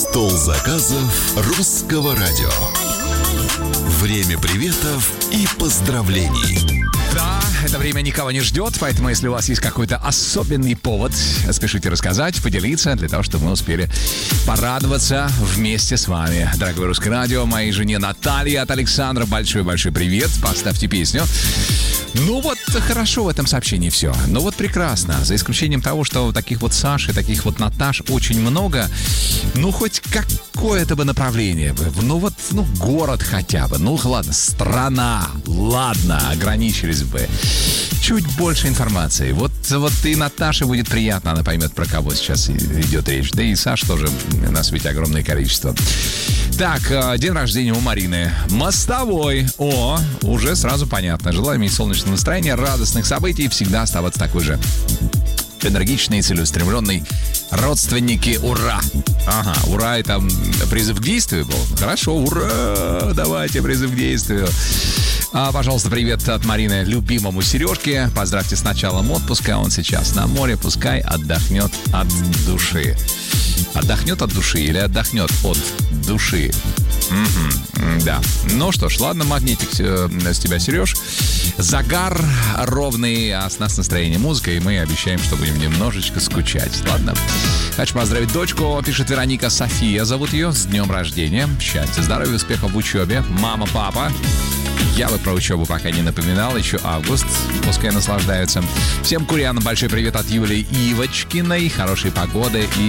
Стол заказов русского радио. Время приветов и поздравлений. Да, это время никого не ждет, поэтому если у вас есть какой-то особенный повод, спешите рассказать, поделиться, для того, чтобы мы успели порадоваться вместе с вами. Дорогое русское радио, моей жене Наталье от Александра большой-большой привет. Поставьте песню. Ну вот, хорошо в этом сообщении все. Ну вот прекрасно. За исключением того, что таких вот Саш и таких вот Наташ очень много. Ну хоть какое-то бы направление бы. Ну вот, город хотя бы. Ну ладно, страна. Ладно, ограничились бы. Чуть больше информации. Вот и Наташе будет приятно. Она поймет, про кого сейчас идет речь. Да и Саш тоже. У нас ведь огромное количество. Так, день рождения у Марины. Мостовой. О, уже сразу понятно. Желаем ей солнечного настроения, радостных событий, всегда оставаться такой же энергичный, целеустремленный. Родственники, ура! Ага, ура, это призыв к действию был. Хорошо, ура! Давайте призыв к действию. Пожалуйста, привет от Марины любимому Сережке. Поздравьте с началом отпуска. Он сейчас на море. Пускай отдохнет от души. Отдохнет от души или отдохнет от души? Да. Ну что ж, ладно, магнитик с тебя, Сереж. Загар ровный, а с нас настроение музыка, и мы обещаем, что будем немножечко скучать. Ладно. Хочу поздравить дочку, пишет Вероника. София зовут ее. С днем рождения. Счастья, здоровья, успехов в учебе. Мама, папа. Я бы про учебу пока не напоминал. Еще август. Пускай наслаждаются. Всем курянам большой привет от Юлии Ивочкиной. Хорошей погоды и